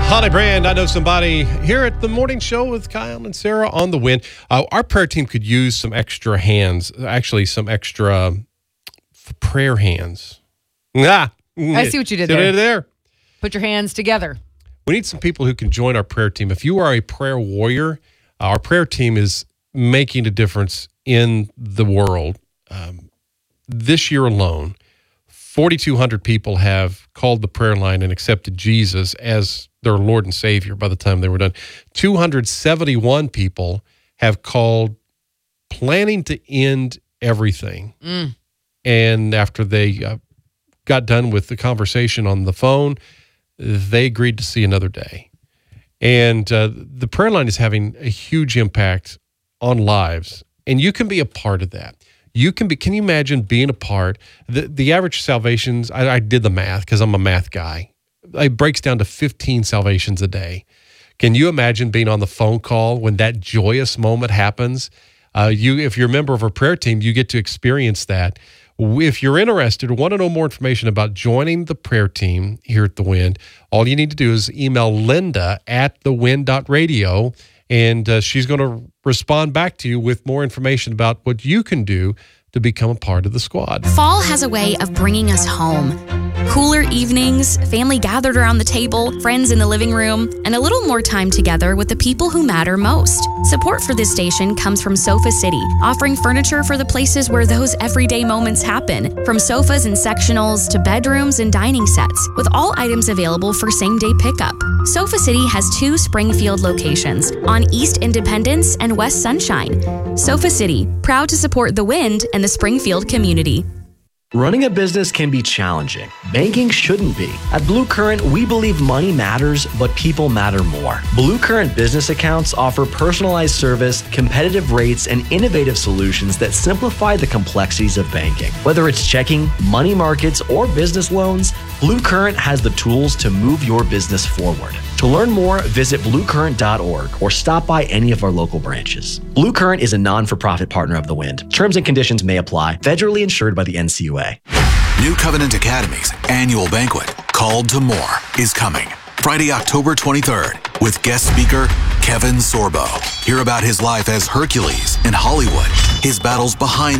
Holly Brand, I Know Somebody, here at the morning show with Kyle and Sarah on the Wind. Our prayer team could use some extra hands, actually some extra prayer hands. I see what you did there. Put your hands together. We need some people who can join our prayer team. If you are a prayer warrior, our prayer team is making a difference in the world. This year alone, 4,200 people have called the prayer line and accepted Jesus as their Lord and Savior by the time they were done. 271 people have called planning to end everything. And after they got done with the conversation on the phone, they agreed to see another day. And the prayer line is having a huge impact on lives, and you can be a part of that. Can you imagine being a part? The average salvations, I did the math because I'm a math guy. It breaks down to 15 salvations a day. Can you imagine being on the phone call when that joyous moment happens? If you're a member of our prayer team, you get to experience that. If you're interested or want to know more information about joining the prayer team here at The Wind, all you need to do is email linda@thewind.radio, and she's going to respond back to you with more information about what you can do to become a part of the squad. Fall has a way of bringing us home. Cooler evenings, family gathered around the table, friends in the living room, and a little more time together with the people who matter most. Support for this station comes from Sofa City, offering furniture for the places where those everyday moments happen, from sofas and sectionals to bedrooms and dining sets, with all items available for same-day pickup. Sofa City has 2 Springfield locations, on East Independence and West Sunshine. Sofa City, proud to support The Wind and the Springfield community. Running a business can be challenging. Banking shouldn't be. At Blue Current, we believe money matters, but people matter more. Blue Current business accounts offer personalized service, competitive rates, and innovative solutions that simplify the complexities of banking. Whether it's checking, money markets, or business loans, Blue Current has the tools to move your business forward. To learn more, visit bluecurrent.org or stop by any of our local branches. Blue Current is a non-for-profit partner of The Wind. Terms and conditions may apply. Federally insured by the NCUA. New Covenant Academy's annual banquet, Called to More, is coming Friday, October 23rd, with guest speaker Kevin Sorbo. Hear about his life as Hercules in Hollywood, his battles behind